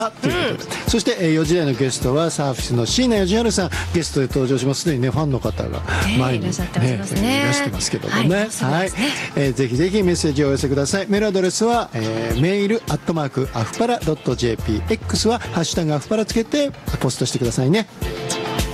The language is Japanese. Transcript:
ということで、そして、4時台のゲストはサーフィスの椎名義治さんゲストで登場します。すでにねファンの方が前に、 いらっしゃってますね。 いらしてますけどもね、はい、ぜひぜひメッセージをお寄せください。メールアドレスは、メール@アフパラ .jp、 X はハッシュタグアフパラつけてポストしてくださいね。